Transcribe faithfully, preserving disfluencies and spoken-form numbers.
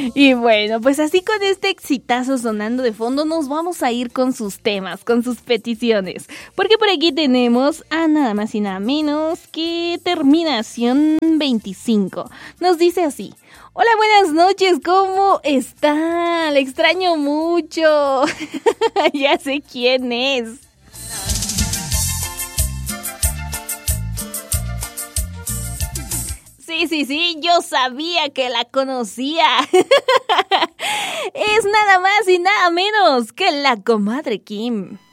Y bueno, pues así con este exitazo sonando de fondo nos vamos a ir con sus temas, con sus peticiones. Porque por aquí tenemos a nada más y nada menos que Terminación veinticinco. Nos dice así: hola, buenas noches, ¿cómo está? Le extraño mucho. Ya sé quién es. Sí, sí, sí, yo sabía que la conocía. Es nada más y nada menos que la comadre Kim.